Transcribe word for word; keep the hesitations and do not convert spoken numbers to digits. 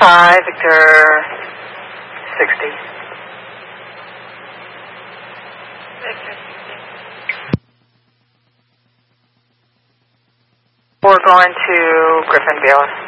five, Victor sixty. Victor sixty. We're going to Griffin Bayless.